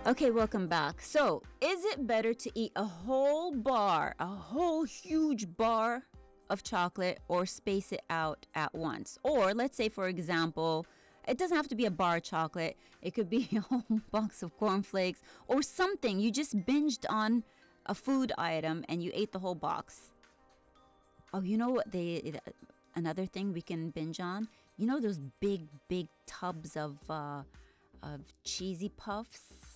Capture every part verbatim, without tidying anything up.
Okay, welcome back. So, is it better to eat a whole bar, a whole huge bar of chocolate, or space it out at once? Or let's say, for example, it doesn't have to be a bar of chocolate. It could be a whole box of cornflakes or something. You just binged on a food item and you ate the whole box. Oh, you know what they another thing we can binge on? You know those big big tubs of uh of cheesy puffs?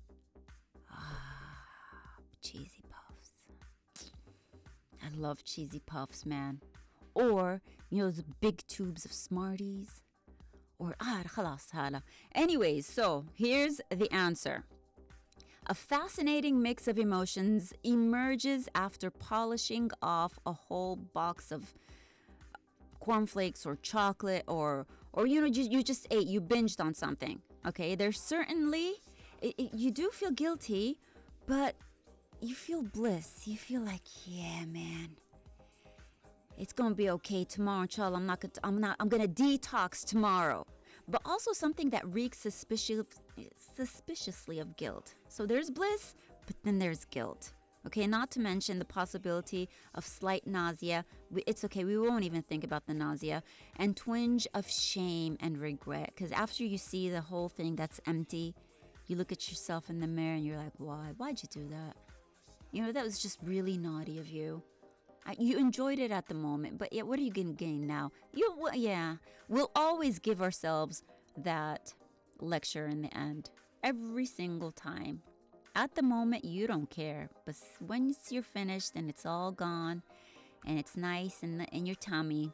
Ah, cheesy puffs. I love cheesy puffs, man. Or, you know, those big tubes of Smarties. Or, ah, khalas, hala. Anyways, so here's the answer. A fascinating mix of emotions emerges after polishing off a whole box of cornflakes or chocolate or, or you know, you, you just ate, you binged on something. Okay, there's certainly... It, it, you do feel guilty, but you feel bliss. You feel like, yeah, man, it's gonna be okay tomorrow, inshallah. I'm not gonna, I'm not, I'm gonna detox tomorrow. But also something that reeks suspicious, suspiciously of guilt. So there's bliss, but then there's guilt. Okay, not to mention the possibility of slight nausea. We, it's okay, we won't even think about the nausea. And twinge of shame and regret. Because after you see the whole thing that's empty, you look at yourself in the mirror and you're like, why? Why'd you do that? You know, that was just really naughty of you. I, you enjoyed it at the moment, but yeah, what are you going to gain now? You, well, yeah, we'll always give ourselves that lecture in the end. Every single time. At the moment, you don't care. But once you're finished and it's all gone and it's nice in, the, in your tummy,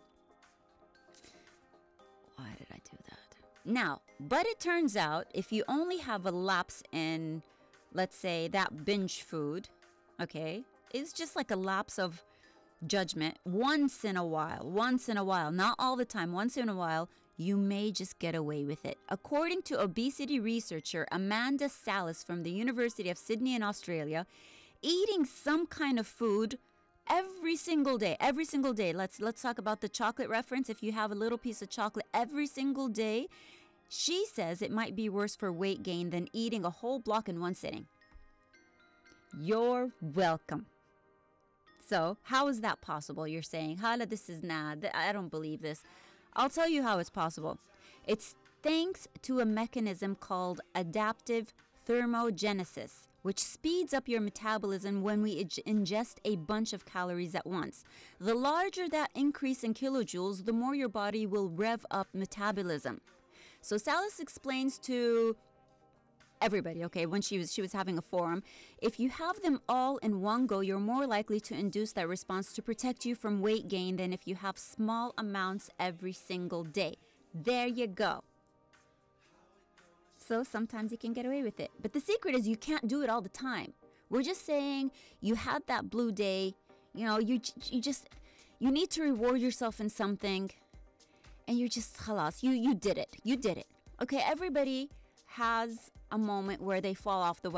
why did I do that? Now, but it turns out if you only have a lapse in, let's say, that binge food, okay, it's just like a lapse of judgment once in a while, once in a while, not all the time, once in a while, you may just get away with it. According to obesity researcher Amanda Salas from the University of Sydney in Australia, eating some kind of food every single day, every single day. Let's let's talk about the chocolate reference. If you have a little piece of chocolate every single day, she says it might be worse for weight gain than eating a whole block in one sitting. You're welcome. So, how is that possible? You're saying, Hala, this is not, I don't believe this. I'll tell you how it's possible. It's thanks to a mechanism called adaptive thermogenesis, which speeds up your metabolism when we ingest a bunch of calories at once. The larger that increase in kilojoules, the more your body will rev up metabolism. So Salas explains to everybody, okay, when she was she was having a forum, if you have them all in one go, you're more likely to induce that response to protect you from weight gain than if you have small amounts every single day. There you go. So sometimes you can get away with it. But the secret is you can't do it all the time. We're just saying you had that blue day, you know, you you just, you need to reward yourself in something and you're just, khalas, you, you did it. You did it. Okay, everybody has a moment where they fall off the